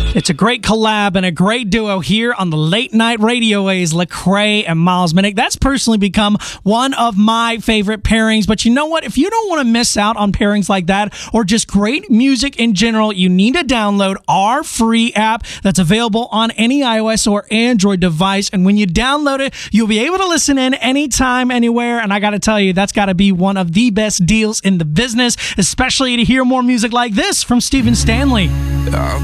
It's a great collab and a great duo here on the late night radio waves, Lecrae and Miles Minnick. That's personally become one of my favorite pairings. But you know what? If you don't want to miss out on pairings like that or just great music in general, you need to download our free app that's available on any iOS or Android device. And when you download it, you'll be able to listen in anytime, anywhere. And I got to tell you, that's got to be one of the best deals in the business, especially to hear more music like this from Stephen Stanley.